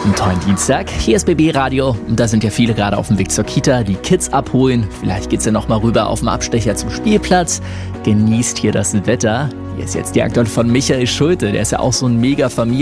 Einen tollen Dienstag. Hier ist BB Radio. Und da sind ja viele gerade auf dem Weg zur Kita, die Kids abholen. Vielleicht geht's ja noch mal rüber auf den Abstecher zum Spielplatz. Genießt hier das Wetter. Hier ist jetzt die Aktuelle von Michael Schulte. Der ist ja auch so ein mega